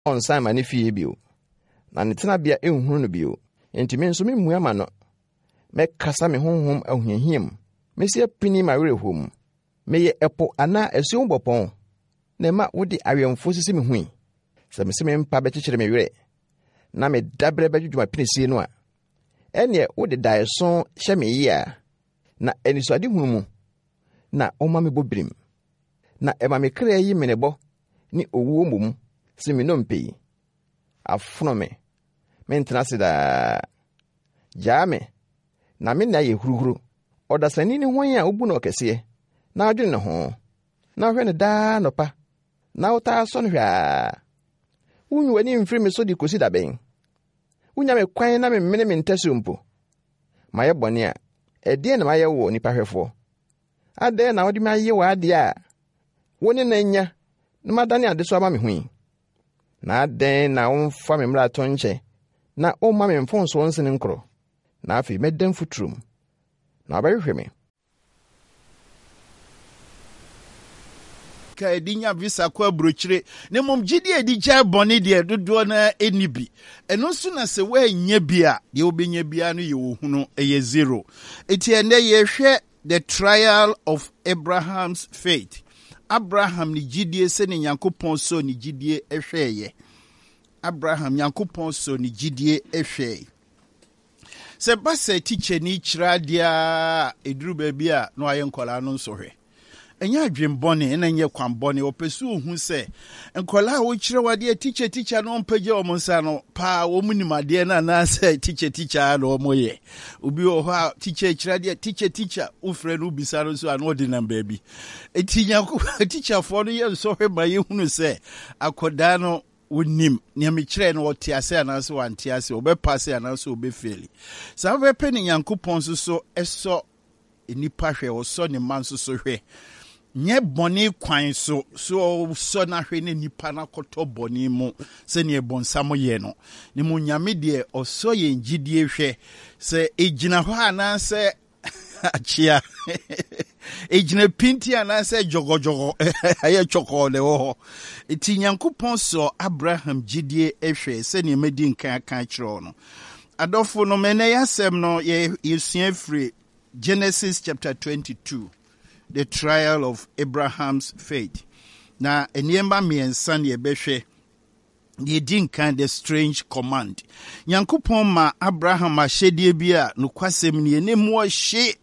onsan ma ne fie bio na ne tenabea ehunu no bio enti me nso me mmua ma no me kasa me honhom ahohiahiem me se apini ma werehom me ye epo ana asuo bopon na ma wodi awemfo sisi me hui se me se me mpa bekyekere me were na me dabre bedwuma pinisie no a ene wodi daeso hye me yia na enisade hunu mu na oma me bobrim na ema me kra yi menebo ni owuo mum se me nompe afono me mentena sida jame na me na ye huruguru odasani ni hwan a obu na okese na adwene ne ho na hwe ne da nopa na uta so nhwa unyu wani mfiri me so di kosi da ben unya me kwan na me mene me ntasu mpo maye bone a ede na maye wo nipa hwefo ade na wodi maye wa ade a woni na nya na madane ade so ama me hui na ade na wonfa me mra to nche na o ma me mfonso nsen nkro na afi medem futrum na abahwe me ka edinya visa kwa brochire ne mom gidi edi gya bone de dodo na enibi eno so na se wa nya bia de obenya bia no ye ohunu eye zero eti ene ye hwe the trial of Abraham's faith. Abraham ni gidie se ne Nyankopon so ni gidie ehweye. Abraham Nyankopon so ni gidie ehweye. Se ba se teacher ni kira dia eduru ba bia no aye nkola no nso hwe. Enya adwembone na nye kwambone opesu ohu se nkola wo kire wade teacher no mpaje o monsa no pa wo munimade na na se teacher no moye obi o ha teacher kire de teacher ufre no bisa no so an odi number bi etinya teacher for no ye so hwe ba ye hunu se akoda no wonim ne me kire no wote ase anase wante ase obepase anase obefeli sa we peni Nyankopon so eso enipa hwe wo so ne man so hwe nye boni kwan so na hwe ne nipa na koto boni mu se ne bonsamo ye no ne mu nyame de oso ye ngidie hwe se ejina ho ana se achia ejina pinti ana se jogojogo aye choko le ho eti Nyankopon so Abraham gidie ehwe se ne medi nkan kan kiro no adofo no mene yasem no ye yesua free Genesis chapter 22. The trial of Abraham's faith. Na eniemba miensa ne ebehwe ye dinkan the strange command. Nyankopon ma Abraham ahyedie bi a no kwasem ne enemu ohye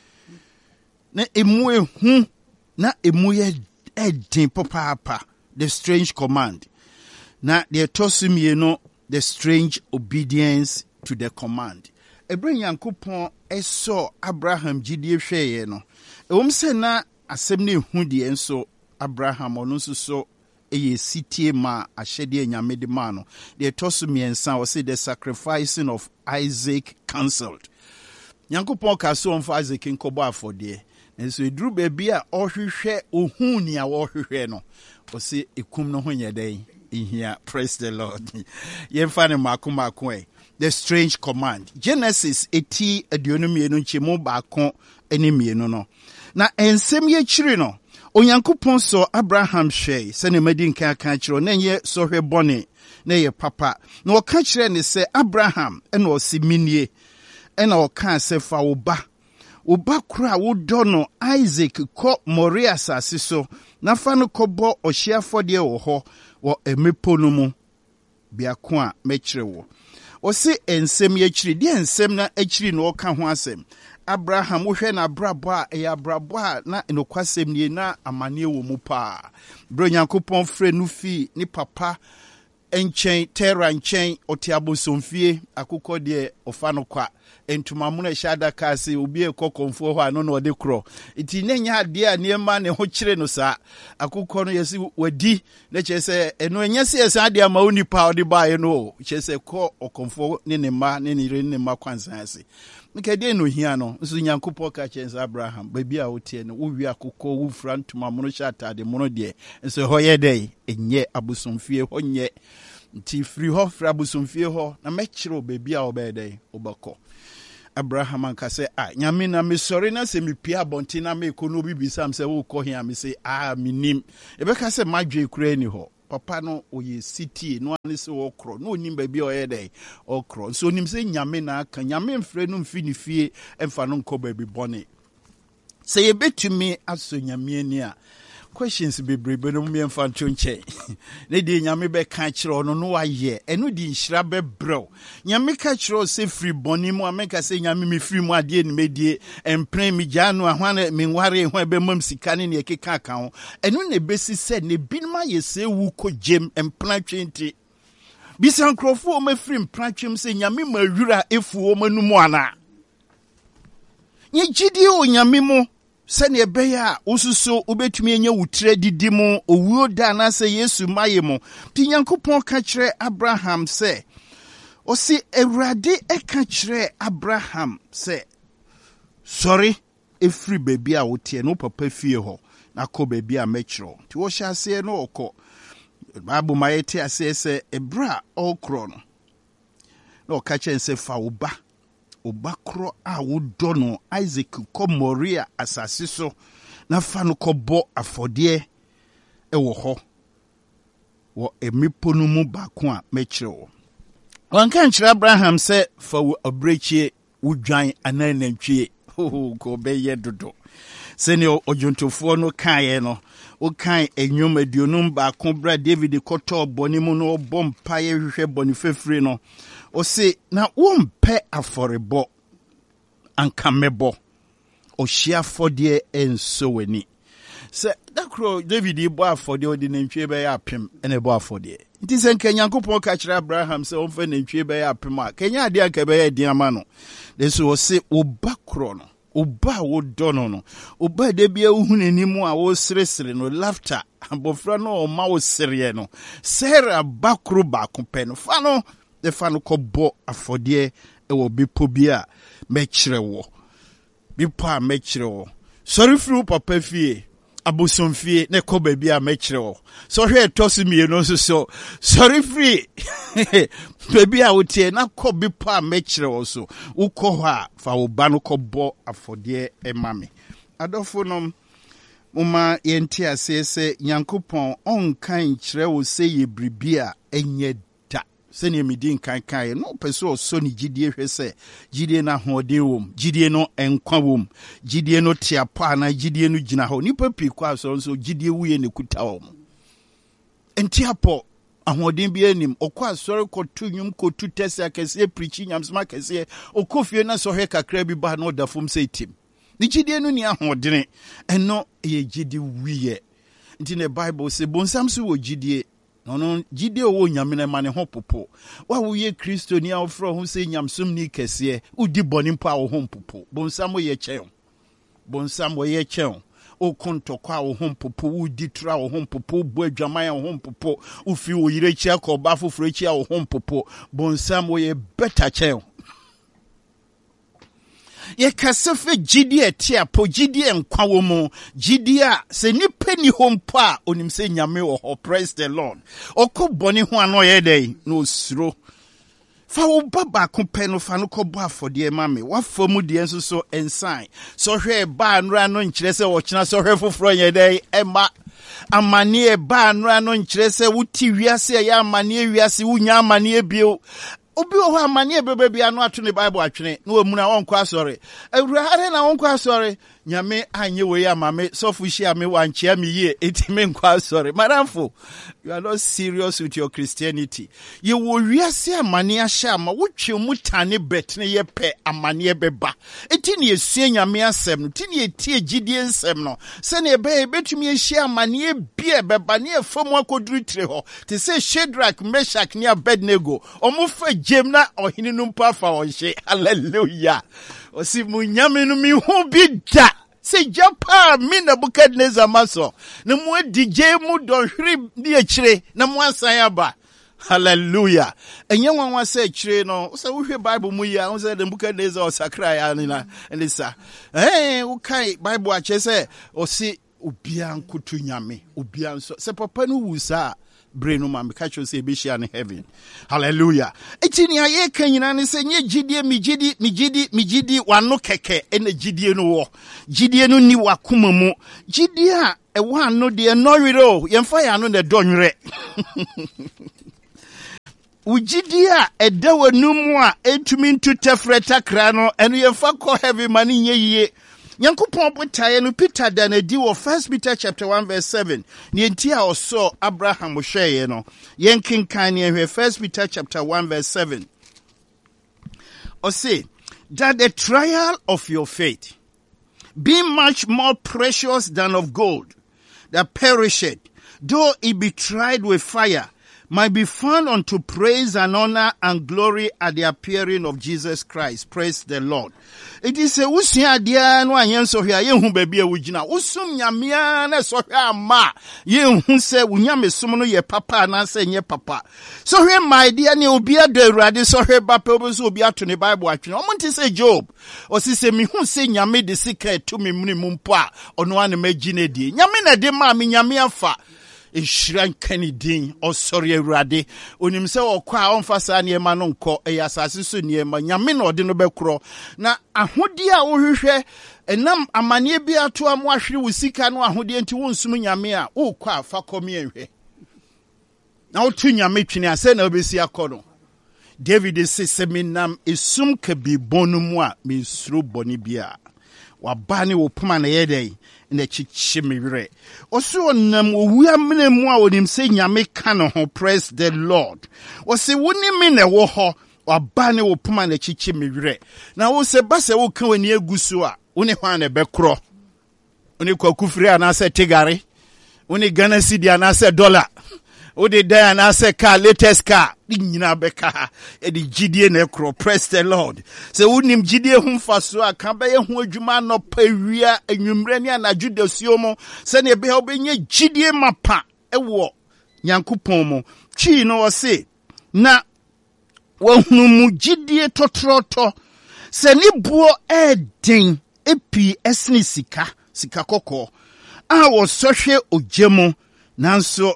na emu ehu na emu ye edin papa the strange command. Na the tosumie no the strange obedience to the command. Ebre Nyankopon eso Abraham gidie hweye no se na asem ne hu de enso Abraham ono so eye sitie ma ahyede nyame de ma no de toso miensa o say the sacrificing of Isaac cancelled. Nyankopon ka so on for Isaac nkobo afode enso eduru ba bia ohwehwe ohun ni a ohwehwe no o say ekum no ho nyeden ihia. Praise the Lord. Yemfa ne makoma the strange command. Genesis 80 aduonomienu nchemu baako enemienu no. Na ensem ye chiri no. Onyankopon so Abraham hwe se ne madi nkan kan chiro na ye so hwe bone na ye papa. Na o ka chire ne se Abraham ena o si minie ena o ka se fa wo ba kura wo do no Isaac ko Moria asase so na fa no kobo ohyiafode wo ho wo emepo no mu biako a mechire wo. O se ensem ye chiri di ensem na achiri no ka ho asem. Abraham wohwe na brabo a e abrabo a na enokwasem nie na amane wo mu pa. Bro Nyankopon frɛ no fi ni papa enchen Tera nchen otiabosomfie akukɔ de ofa no kwa entuma mu na hyada ka se obi ekokonfo ho ano na ode kro iti nenya ade a niema ne ho kyere no sa akukɔ no yesi wadi na kyese eno enyese yesa ade ama onipa ode baaye no kyese ko okonfo ne ne ma ne ne re ne ma kwansan ase nkede no hia no nso Nyankopɔn ka kyerɛ Abraham baby a wotie no wo wi akukɔ wo fra ntuma mu no hyatade mu no de nso ho ye dai enye abosomfie ho nye nti free ho fra abosomfie ho na mekire baby a obedai obakɔ. Abraham anka say nyame na me sorry na se me pia bonti na me ko no bibisam se wo kɔ hia me say minim e be ka se madwe kura ni ho papa no oye city no ane se okro no onim ba bi oyede okro so onim se nyame na aka nyame mfre no mfi ne fie emfa no nko ba bi bone se ye betumi aso nyame ani a questions bebrebe no me mfa ntonche ne di nyame be ka kire no no waye eno di nhira be brew nyame ka kire se free boni mu ameka se nyame me free mu ade ni medie empren mi janu ahwane me nware ho be mam sika ne ne keka aka ho eno ne besi se ne binma ye se wu ko jem empran twenti bisan krofo o ma free empran twem se nyame ma wura efu o manu mu ana nye gidi o nyame mu sene ebeya ususo ubetumi enye wutre didi mu owuo da na se Yesu maye mu ti Nyankopon ka kire Abraham se osi Ewurade eka kire Abraham se sorry efri baby a wotie no papa fie ho na ko baby a mekiro ti wo hya se no okọ Bible mayete ase se ebra okro no no ka kire se fa uba obakro a wodo no Isaac ko Moria asase so na fa no ko bo afode wo ho wo emipo no mu baako a mekire wo wanka nkire Abraham se fa obrechie wudwan ananantwie ko beye dodo sene ojuntofo no kae no o kan enyom aduonum baako bra David koto boni mu no bompa ye hwehwe boni fefre no o se na wompe aforebo anka mebo o hia fode enso wani se dakro David ibo afode odi nantwie be ya apem ene bo afode nti se nka Nyankopon ka kire Abraham se o fa nantwie be ya apem a kenya ade anka be ya din ama no deso o se obakro no oba wo dono no oba de bia uhunanimu a wo seresere no laughter abofra no o ma wo sere no Sarah bakro ba kompe no fa no de fa no kobo afode e wo bipo bia mekire wo bipo a mekire wo sorry fru papa fie abosom fie ne ko ba bia mekire wo so hwe tosu mie no so sorry free baby a wotie na ko bipo a mekire wo so ukọ ho a fa wo ba no kobo afode e mame adofo no muma yenti ase se Nyankopon onkan kire wo se ye bribia enye da se ne midin kan no peso so ni gidie hwe se gidie na hode wom gidie no enkwa wom gidie no tiapa na gidie no gina ho nipa piku aso so gidie wuye ne kuta wom entiapo ahoden bi anim okwa asore kotu nwum kotu tese akese preach nyamsma akese okofie na so hwe kakra bi ba no dafom se tim ni gidie no ni ahoden eno ye gidi wiye nti ne Bible se bonsam so wo gidie no gidie wo nyame na ma ne ho popo wa wo ye Kristo ni afro ho se nyamsom ni kese udi boni mpa wo ho popo bonsam ye chen bonsam wo ye chen o kontokwa wo ho popo udi tra wo ho popo bo adwaman wo ho popo ufi wo yire chia ko ba foforo chia wo ho popo bonsam wo ye better chen ye kasefe gidie tia po gidie nkwa wo mu gidie a se nipa ni hompo a onim se nyame wo ho praise the Lord okoboni ho ano ye dey no suro fa wo baba kompe no fa no kobo afode mame wa famu de enso so ensign so hwe ba nra no nkire se wo kina so hwe foforo ye dey ema amane ba nra no nkire se wuti wiase ya amane wiase wunya amane bio obi wo amane bebe bia no ato ne Bible atwene no amuna wonko asore awurade na wonko asore nyame anye we ya mame sofu hia me wanchia me ye etime nko asore maramfo you are not serious with your Christianity ye wo wiase amane ahia ma wotwe mutane betne ye pe amane beba etini esue nyame asem no tini etie gidie nsem no se ne be betumi ehia amane bia beba ne efom akoduru tire ho te se Shadrach Meshach ne Abednego omufa jemna ohini numpa fa wonhye hallelujah osi munyame no mi hu bi da se japa mi Nebukadnezar maso na mu DJ mu dohwiri di akire na mu asan aba hallelujah enye wanwa se akire no se wo hwe Bible mu ya wo se Nebukadnezar osakra ya nina elisa wo kai Bible ache se osi obia nkoto nyame obia nso se papa no wusa brain no man catch you say be share in heaven. Hallelujah. Etini aye kan nyina ne se nye gidie mi gidi wano keke ene gidie no wo. Gidie no ni wakoma mu. Gidie a e wa no de no wiro yemfa ya no ne donwere. Ugidi a eda wanumu a etumi ntu tefreta kra no eno yemfa ko heavy money nye yie. Nyankopon botaye no Peter da na di wo 1 Peter chapter 1 verse 7. Ni enti a oso Abraham hweye no. Yen kinkan ne hwe 1 Peter chapter 1 verse 7. O say that the trial of your faith, being much more precious than of gold that perisheth, though it be tried with fire, might be found unto praise and honor and glory at the appearing of Jesus Christ. Praise the Lord. It is a usia dia no anyen so hia ye hu baby a wugina usum nyamea na so hia ma ye hu se unyame som no ye papa na se nye papa so hia my dear ne obi ado awurade so hia ba pe obi so obi ato ne Bible atwene o monte se Job o se me hu se nyame de sika to me muni mumpo a ono ane magine die nyame na de ma me nyame afa Ishran Kennedy or sorry Rade unim se okwa onfasa niema no nko asase so niema nyame na ode no bekro na ahodi a wo hwehwe enam amane bi ato am ahwere wo sika no ahodi enti wonsum nyame a wo kwa afa komi ehwe na wo tu nyame twene ase na obesi akono David se seminam esum ka bi bonu mu a me suro boni bia wabane wo puma na yedai na chichimire oso nam owu amene mu a onim se nyame ka no ho. Praise the Lord. O se woni me na wo ho wabane wo puma na chichimire na wo se base wo ka wani aguso a woni hwan na bekro woni kwakufiri ana se tigare woni Ghana cedi ana se dollar wodi da ana se car latest car nyina beka e di gidie na ekro. Praise the Lord. Se wonim gidie hu mfaso aka ba ye hu adwuma no pawia anwumre ne na judasio mo se ne be obenye gidie mapa ewo Nyankopon mo twi no wo se na wahunu mu gidie totroto se ni buo eden epi esni sika kokko a wo sohwe ogyemo nanso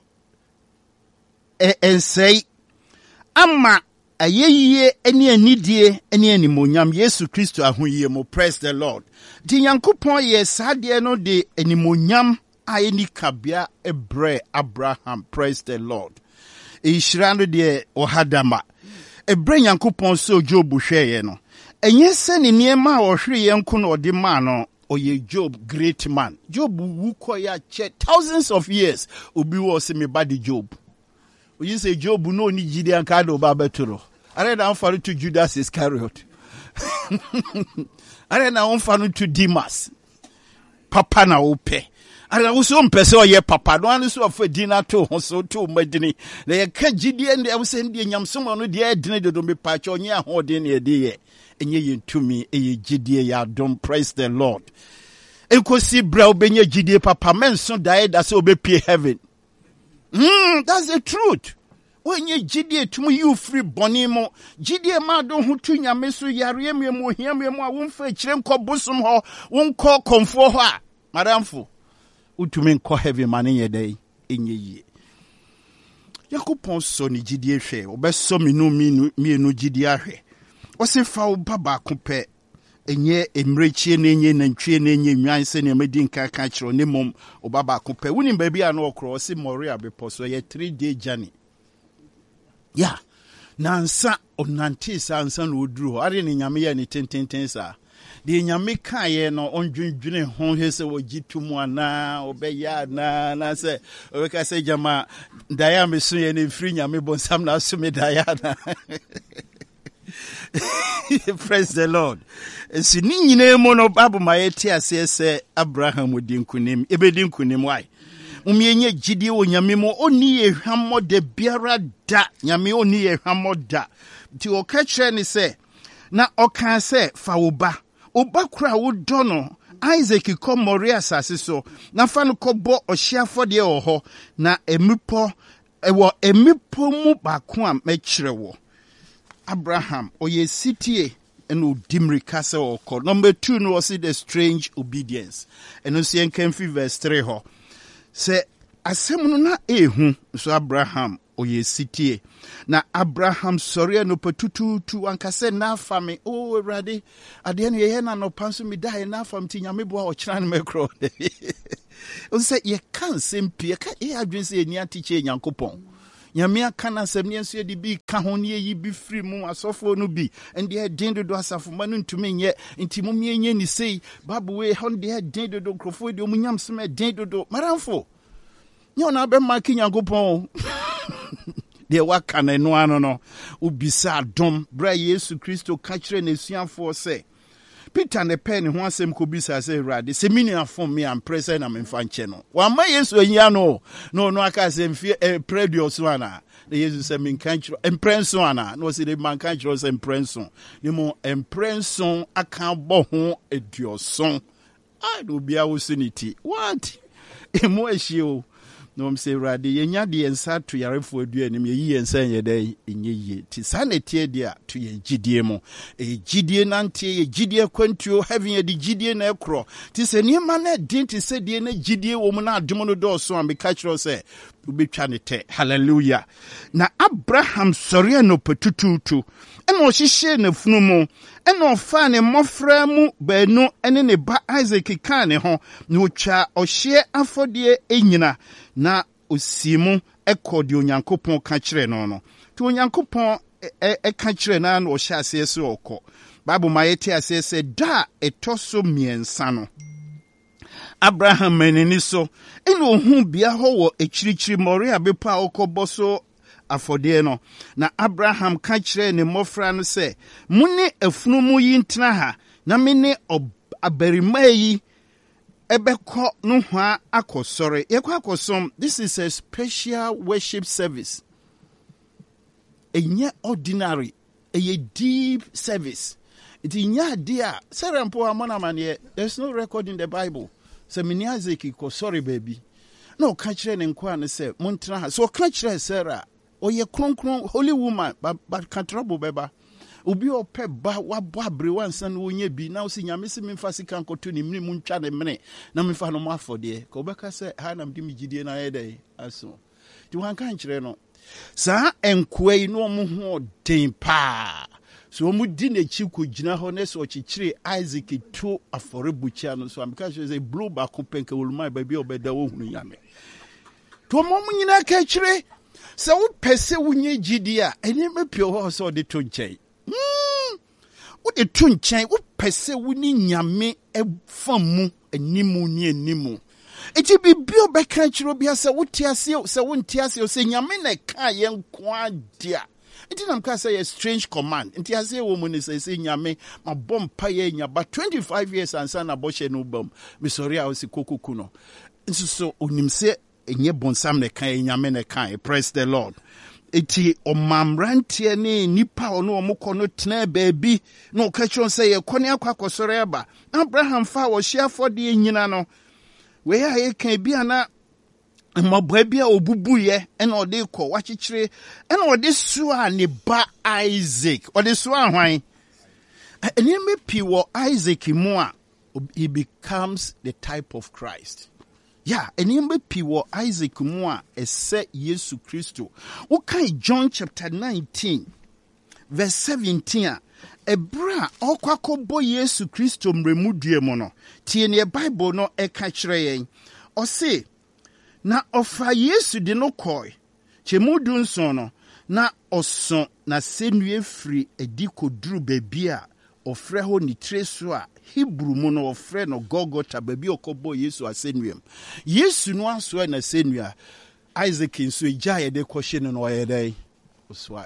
ensei ama ayeye eni anidie eni animonyam Yesu Kristo ahoyie mo. Praise the Lord. Di Nyankopon ye sade no de animonyam ayeni kabia ebre Abraham. Praise the Lord. Ishirano de ohadama ebre Nyankopon so Job hweye no enye se ne niema a ohwere ye nko no de ma no oye Job great man. Job wu koya che thousands of years obi wo se me body Job. You say Job no ni Gideon kado babeturo. Are na onfaru to Judas Iscariot. Are na onfaru to Demas. Papa na ope. Are na so mpese oye papa no anu so afa dina to so to madini. Na ye ka Gideon de awse ndi nyamsom no de edine de do me pa cho nya ho de na de ye. Enye yentumi eye Gideon ya dom. Praise the Lord. Ekosi bra obenye Gideon papa menso dae da se obepie heaven. That's the truth. When you gidie to you free bonimo, gidie ma don hutu nyame so yare mu hia mu a wonfa kire nko bosom ho, wonko komfo ho a madamfo utumi nko heavy man ye dai enye yi. Yakopon so ni gidie hwe, obeso mienu gidie ahwe. O se fa wo baba kope enye emrechie na enye nantwie na enye nwan se na medi nka ka kiro ne mom obaba kope woni ba bia na okro se Moria bepo so ye 3-day journey ya nansa onante sa ansa na oduru are ne nyame ye ne tententen sa de nyame ka ye no ondwendwene ho hese wo gitumu ana obeya na se obeka se jama daya mesu ye ne free nyame bonsam na so me daya na Praise the Lord. Si ni nyine mo no Bible ma yeti ase se Abraham odinkunim ebedinkunim why umienye gidie wo nyame mo oni ehwammo de biara da nyame oni ehwammo da ti o ka kire ni se na o kan se fa wo ba kura wo do no Isaac ko Moria asase so na fa no kɔbɔ ɔhyiafode wɔ hɔ na emipo mu baako a mɛkyerɛ wo Abraham oye sitie eno dimrika se oko. Number 2 no was the strange obedience. And no see in verse 3 ho. Say asɛm no na ehu so Abraham oye sitie na Abraham sɔre no patututu ankasɛ na afa me o Awurade ade no yɛ na no panso me dae na afa me ti nyame boa ɔkyerɛ no mɛkrɔ o sɛ ye kan sempie ka e adwen sɛ eni atiche Nyankopɔn nyame aka na asɛm ne nso de bi ka ho ne yi bi firi mu asɔfo no bi ɛnde den dodo asafo ma no ntumi nyɛ nti mo mienye ni sei Bible we hon de den dodo krofo de mo nyam sem den dodo maramfo nyɛ na be ma ki Nyankopɔn de waka na no ano no ubisa dom bra Yesu Kristo ka kyerɛ na suafo sɛ Peter ne pen ho asɛm ko bisa sɛ Awurade sɛ mini afom me am present na me fa nkyɛ no wa ma Yesu anyia no aka sɛ mfie predio so ana na Yesu sɛ me nka kyerɛ emprenso ana no sɛ de man kan kyerɛ sɛ emprenso ne mo emprenso aka bɔ ho eduoson no bia wo suniti what emo ehio no mse Awurade yenya de ensa to yarefo aduanim ye ensa yɛ dɛ enye yie ti sanete dia to ye gidie mo gidie nante ye gidie kwantuo heaven ye de gidie na ekro ti sɛ niema na din ti sɛ die na gidie wo mu na adom no do so am be ka kyerɛ sɛ ubetwa ne te hallelujah na Abraham sɔre no patututu ɛna ɔhyehyɛ na funu mu ɛna ɔfa ne mmɔfra mu baanu ɛne ne ba Isaac ka ne ho na ɔtwa ɔhye afɔdeɛ enyina na osimu ɛkɔ de Onyankopɔn ka kyerɛ no no to Onyankopɔn ɛka kyerɛ na na ɔhyɛ aseɛ sɛ ɔkɔ Bible ma yɛte aseɛ sɛ da ɛtɔ so mmiɛnsa no Abraham manini so ɛna ohun bia hɔ wɔ akyirikyiri Moria bepa a ɔkɔbɔ so afɔdeɛ no na Abraham ka kyerɛ ne mmɔfra no sɛ mune afunu mu yi ntena ha na mene abarima yi ebekɔ no hwa akɔsɔre yɛkɔ akɔsom. This is a special worship service. Ɛnyɛ ordinary, ɛyɛ deep service. It is nya dia serampo amona mane. There's no record in the Bible. So mini Isaac kɔsɔre baby. No ka kyerɛ ne nkoa ne sɛ montra ha. So ka kyerɛ Sarah, oyɛ kronkron holy woman but ka trouble beba. Obi ope ba wabɔ abrewa nsa no onye bi na osi nyame se memfa sika nkoto ne mini muntwa ne mene na memfa no mafɔde ka obeka sɛ ha na mde migidie na yɛdɛ aso ti wan kan kyerɛ no saa enkoa yi no mo ho den pa so omu di na chi ko gyina hɔ ne so ɔkyekyere Isaac to afɔrebukyia no so ameka sɛ blow back penka woluma ba bi obeda wo hunu nyame to mo nyina ka kyerɛ sɛ wo pɛsɛ wonye gidi a eni mepio hɔ sɛ ɔde to nkyɛn what the tune chain, what pese wini nyame famu animu ni animu. Iti bi bio beka chiro bia se wotiase se wontiase se nyame na ka yen kwa dia. Iti nam ka say a strange command. Iti ase wo mu ni se nyame ma bompa ye nya ba 25 years ansa na boshe no bom. Me sorry a osi kokuku no. Nso so onim se enye bonsam na ka nyame na ka. Praise the Lord. Eti omamrantie ne nipa ono omukɔ no tena baabi na ɔkachon sɛ ye kɔne akɔsɔre aba Abraham fa wo hye afɔde nyina no we a ye kan bi ana mmabua bi a obubuye ɛna ɔde kɔ wakyekyere ɛna ɔde soa ne ba Isaac ɔde soa hwan ɛne me pi wɔ Isaac mu a he becomes the type of Christ. Yeah, enimbe piwo Isaac mua ese Yesu Kristo. Okay, John chapter 19, verse 17. Ebra okwako bo Yesu Kristo mremudie mono. Tiene Bible no eka kyerɛ yɛn. Ɔse na ɔfa Yesu de no kɔe. Chemudu nso no na ɔso na senue firi edi koduru baabi a ɔfrɛ hɔ ni tire so a Hebrew mu no ɔfrɛ no Golgotha baabi ɔkɔbɔ Yesu asenuam. Yesu no aso na senua Isaac nso egya yɛ de kɔhye no ɔyɛ dɛ oswai.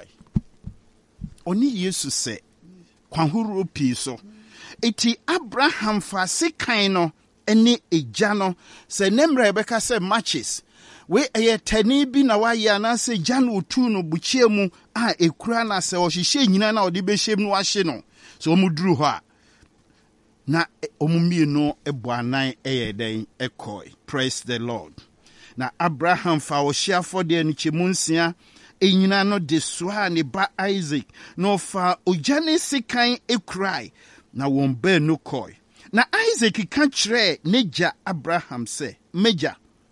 Oni Yesu sɛ kwahoro pii so. Eti Abraham fa sekan no ɛne egya no sɛ nemra ɛbɛka sɛ matches. We ɛyɛ tani bi na wayɛ anase gya no otu no bukyia mu a ekura na sɛ ɔhyehyɛ nyina na ɔde bɛhyɛ mu no ahye no. So omuduru hɔ a na omumie no ebuanan eyeden ekoi. Praise the Lord. Na Abraham fa ohia fode no chemunsia enyina no de soa ne ba Isaac no fa ojane sikan ekrai na won ba no koi. Na Isaac ka kyerɛ neja Abraham se meja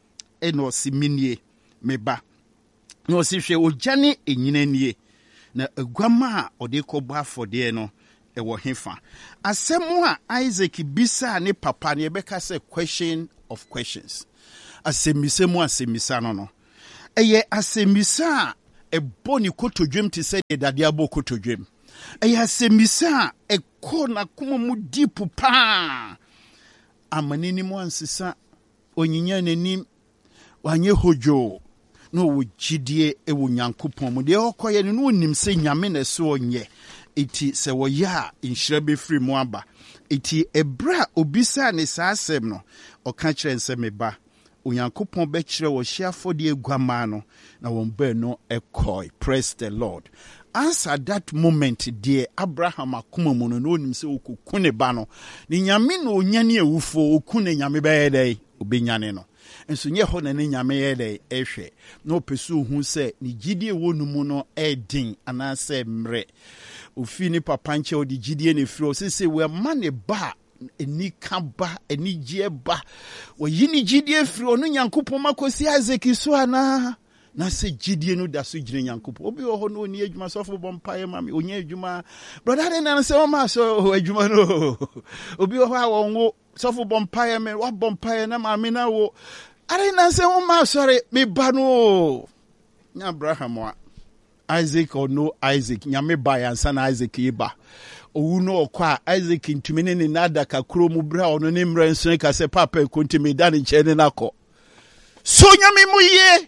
eno si minie meba no si hwe ojane enyinanie na aguama ode kɔbɔ afɔde no ɛwɔ hefa asɛm a Isaac bisa ne papa ne bɛka sɛ question of questions asɛmisa mu asɛmisa no ɛyɛ asɛmisa a ɛbɔ ne kotodwem te sɛ de dade abɔ kotodwem ɛyɛ asɛmisa a ɛkɔ na kuma mu deep pa amanini mu ansesa onyinya nanim wanye hojo no wo gidie ewo Nyankopɔn mu de ɔkɔyɛ no onim sɛ nyame na so onye eti sɛ wɔyɛ a nhyira befiri mu aba eti ebra obisa ne saa asɛm no ɔka kyerɛ nsɛ meba Onyankopɔn bɛkyerɛ wɔ hyiafo de aguama no na wɔn ba no ɛkɔi. Praise the Lord. As at that moment dear Abraham akoma mu no onim sɛ okuku ne ba no ne nyame no onyane awufo oku ne nyame bɛyɛ dɛ obenyane no enso nye ho na ne nyame yɛ dɛ ehwɛ na opesu hu sɛ ne gidie wɔ no mu no ɛdin anasɛ mre ofi ne papa nkyɛ odi gidie ne firo sɛ we ma ne ba eni kaba eni gie ba wo yini gidie firo no Nyankopɔn makosi Isaac so ana na se gidie no da so gire Nyankopɔn obi wo ho no oni adwuma sofo bompae mami onye adwuma brother na se o ma so adwuma no obi wo ho a wonwo sofo bompae me wa bompae na mami na wo are na se o ma sori me ba no nya Abraham wa Isaac or no Isaac nyame ba yansa na Isaac yiba owu no okwa Isaac ntumi ne ne nada kakro mu bra ono ne mra nso ka se papa kontimi da ne kyene nakɔ so nyame mu ye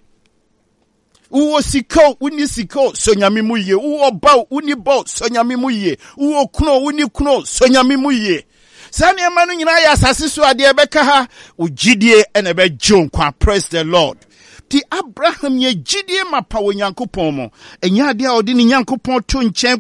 uwo siko uni siko so nyame mu ye uwo ba uni ba so nyame mu ye uwo kuno uni kuno so nyame mu ye sani ema no nyina ya asase so ade ebeka ha ugidie ene be jonkwa. Praise the Lord. Ti Abraham ye gidie mapa wo Nyankopɔn mo enya ade a odi ne Nyankopɔn to nkyɛn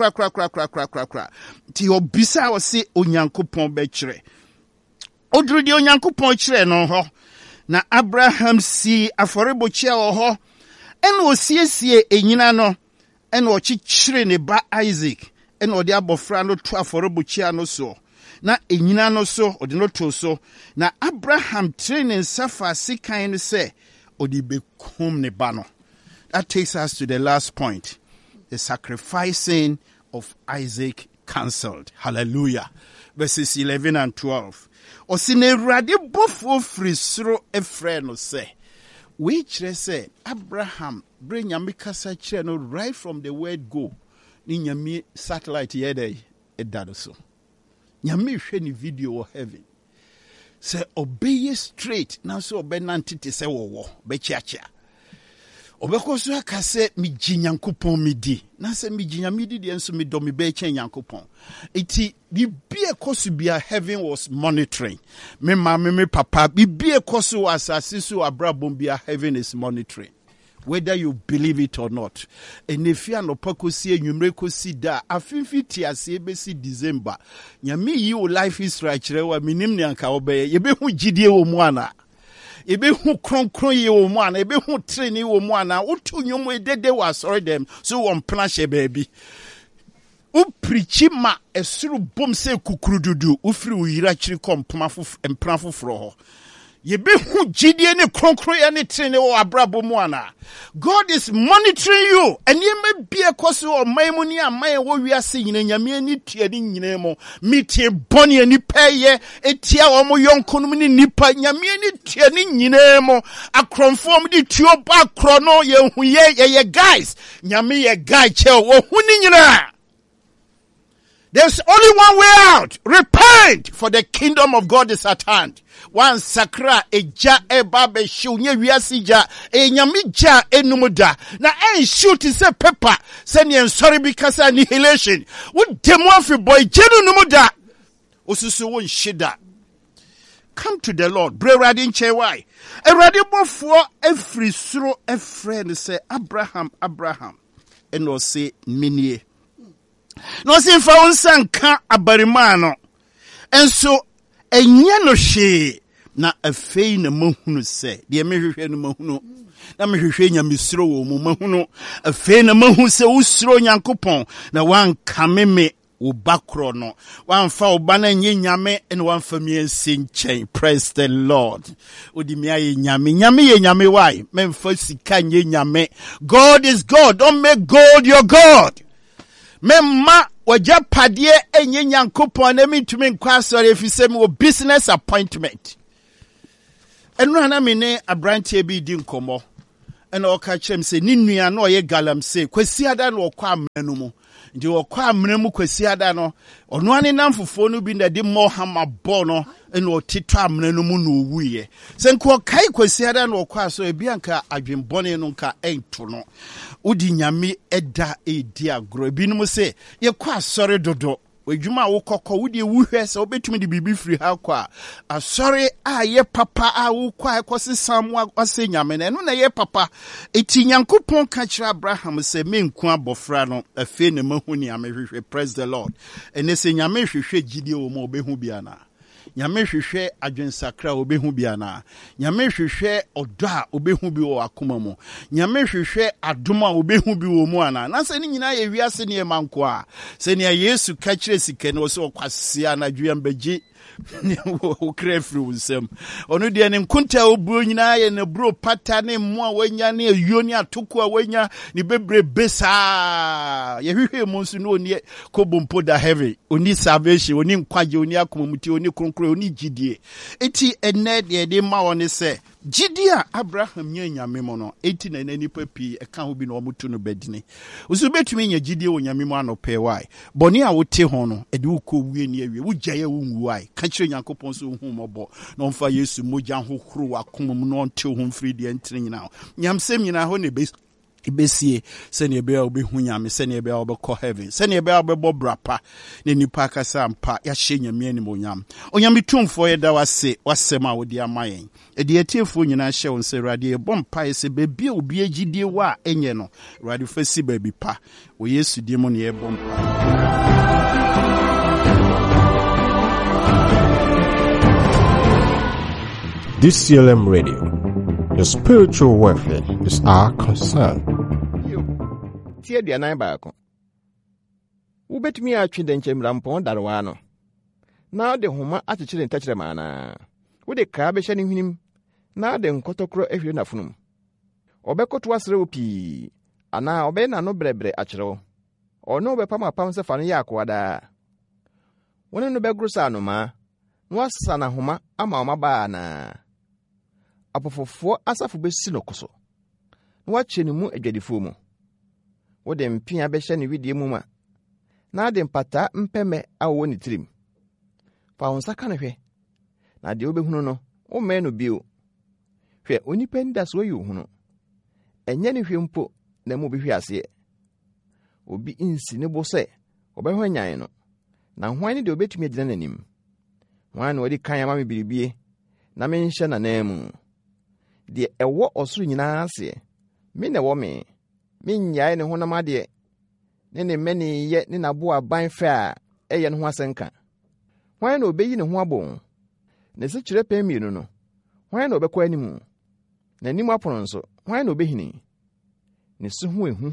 kra ti obisa wo se Onyankopɔn be kyerɛ oduru de Onyankopɔn kyerɛ no ho na Abraham si afɔrebɔkyia wɔ hɔ ɛna osiesie enyina no ɛna ɔkyekyere ne ba Isaac ɛna ɔde abɔfra no to afɔrebɔkyia no so na enyina no so ɔde no to so na Abraham tre ne nsa fa sikan no sɛ ɔde bekum ne ba no. That takes us to the last point, the sacrificing of Isaac cancelled. Hallelujah. Verses 11 and 12. Ɔsi Awurade bɔfo firi soro efrɛ no sɛ we kyerɛ sɛ Abraham bring nyame kasa kyerɛ no right from the word go ni nyame satellite yɛ dɛ ɛda so nyame hwɛ ni video wɔ heaven sɛ ɔbɛyɛ straight na so ɔbɛnante te sɛ wɔwɔ bɛkyiakyia ɔbɛkɔ so aka sɛ megye Nyankopɔn medi na sɛ megye nyame di deɛ nso medɔ me bɛkyɛ Nyankopɔn eti bibie kɔso bia heaven was monitoring me mama me papa bibie kɔso asase so abrabom bia heaven is monitoring whether you believe it or not. Enefia no pakosi enwumre kosi da afinfi tiase besi December nyame yi o life Israel kyerɛ wa minim ne anka obeye yebehu gidie wo mu ana yebehu kronkron ye wo mu ana yebehu training wo mu ana wotu nwom edede wa sorry them so won plan hye baabi uprichi ma esuru bom se kukurududu ufiri uyira kyiri kompama empran foforo ho yebehu gidie ne kronkron ya ne training wo abrabo mu ana. God is monitoring you and ye may be a course or maimuni and my we are seeing in Yamini Tiadin Nemo, Miti Bonnie and Nipaye, Etia Omo Yon Kunumini Nipa, Yamini Tiadin Nemo, a conformity to your back chrono, ye guys, Yami a guy chel, or Hunina. There's only one way out. Repent, for the kingdom of God is at hand. One sakra eja ebabe shunye wiasija enyamija enumuda na shoot is a pepper send sorry because annihilation would demofi boy jenu numuda osusu won shida. Come to the Lord. Bre radin che why e radibofo every suro a friend say Abraham and no say minie no sin fa unsan ka abarimano enso enye no hwe na afei na mahunu se de mehwehwe no mahunu na mehwehwe nyamesuro wo mu mahunu afei na mahu se usuro Nyankopɔn na wanka meme wo ba kro no wamfa wo ba na nye nyame ene wamfa mi ensi nchen. Praise the Lord. Odi mi aye nyame ye nyame why memfa sika nye nyame. God is God. Don't make God your God. Memma waja padie enye nyankopon na mi tumi nkwa asore efise mi wo business appointment. Enu ana me ne abrantie bi di nkomo. Ena oka chem se ni nua na oye galamse kwasi ada na okwa amenu mu. Ndi okwa amenu mu kwasi ada no ono ane namfofo no bi na de mo hama bo no ena otito amenu mu na owuye. Se nko kai kwasi ada na okwa so ebi anka adwenbone no nka ento no. Udi nyame eda edi agro ebi no se ye kwa asore dodo. Ejuma wo kokko wudi wuhwe se obetumi de bibi free ha kwa asori aye papa a wo kwa ekosi samwa ase nyame na no na ye papa eti nyankopon ka kira Abraham se menku abofra no afi ne mahuni amehwehwe. Praise the Lord. Ene se nyame hwehwe gidie wo ma obehu bia na nyame hwehwe adwensakra obehu bia na nyame hwehwe odo a obehu bi wo akoma mu nyame hwehwe adom a obehu bi wo mu ana na se ni nyina ye wiase ne manko a se ne Yesu ka kire sike ne wo se okwase anadwe ambagi wo krefri unsem onu de ne nkunta obuo nyina ye ne bro pata ne mo a wanya ne ayuo ne atoko a wanya ne bebre besa ye hwehwe mu nso no oni kobompo da heaven oni salvation oni nkwaje oni akomamuti oni kronkro oni gidie eti ene de ma woni se Jidia Abraham nye nyame mo no eti na nipa pi eka ho bi na omutu no bedine usu betumi nya jidie wo nyame mo anope why boni a wote ho no ede wo ko wie ni awie wo gyaye wo nwu why ka kire Nyankopon so hu mobo na omfa Yesu mogya ho kro akomam no onte ho mfiri de entire nyina nyamsem nyina ho ne ibesie sene ebe a obehu nyame sene ebe a obekọ heaven sene ebe a obebo brapa ne nipa kasa mpa ya hye nyame ani monyam onyame tumfo ye da wasem a wodi amayen edi etiefo nyina hye won se rade e bompa ese bebi obi agidie wa enye no rade fasi baby pa o Yesu die mo ne e bompa. DCLM Radio. Your spiritual welfare is our concern. Tie aduanan baako. Wobetumi atwe denkyemra mpon darewa no. Na de homa akyekere ntakyere maana. Wode ka behye ne hwinim. Na de nkotokro ehwe nafunum. Obekoto asere opi. Ana obe na no brebre akyere wo. Ono obepam apam se fa no yakwada. Wone no begrusa anoma. No asasa na homa ama omaba na. Apofofo asafo besi no koso na wache ne mu adwadifo mu wode mpia behye ne widie mu ma na de mpata mpeme awo ne tirim fa wonsaka ne hwe na de obehunu no o me no bio hwe onipa nda so yi ohunu enye ne hwe mpo na mu behwe ase obi insi ne bo se obehwanyan no na hwan ne de obetumi agina nanim hwan na odi kan ama me biribie na menhye na namu de ewo osuru nyina ase me ne wo me nyae ne honam ade ne meni ye ne nabo aban fa eye ne ho asenka hwan na obeyi ne ho abon ne se kire pem mienu no hwan na obekọ animu na nim apono nso hwan na obehini ne se ho ehu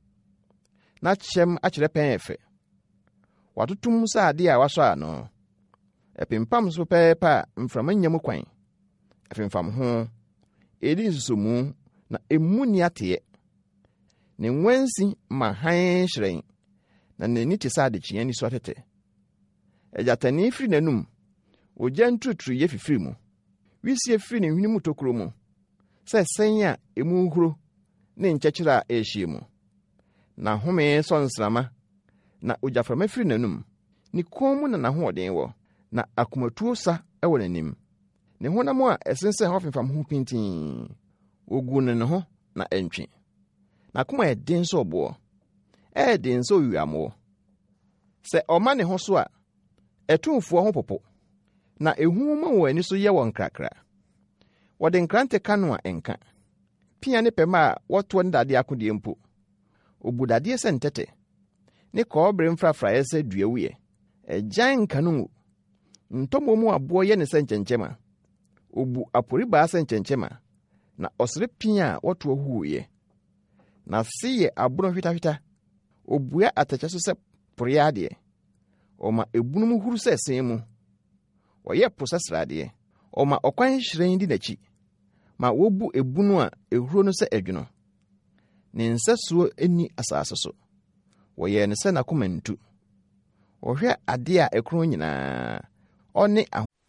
na chem akire pem efe watotum sa ade a waso ano epempam so pepa mframa nyam kwan efemfam ho edi nsusumu na emu ni ate ne nwansi ma han hyeren na nani te sa de kyen ni so tete ejatani firi nanum ogya ntuturu ye fifiri mu wisi efiri ne hwini mu tokuro mu se senya emu huro ne nkyekira ehie mu na home sonsrama na ogyaframa firi nanum ni komu na hoden wo na akomatuo sa ewo nanim ne honam a esense hofemfam ho pintin ogu ne ho na entwe na kuma edin so obo edin so wiamo se oma ne ho so a etumfo ho popo na ehu ma wo ani so ye won krakra wode nkrante kanu a enka pia ne pema woto ndade akode mpo obudade sentete ne kobre mfrafra ese duawuye ejan kanu ntomo mu abo ye ne senchenchema obu apori ba senchenchema na osre pia woto huye na siye aburo hwita obua atacha so se poriade ɔma ebunum huru sɛ sen mu. Ɔyɛ po sɛ srade. Ɔma ɔkwan hyerɛn di n'akyi. Ma wobu ebunu a ehuro no sɛ adwuno. Ne nsɛsoɔ ani asase so. Wɔyɛ ne sɛ n'akoma ntu. Ɔhwɛ ade a ɛkron nyinaa. Ɔne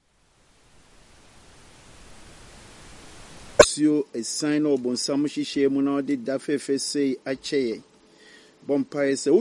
Sio esan no obonsam hyehyɛ mu na ɔde da fefe sei akyɛe. Bompae sɛ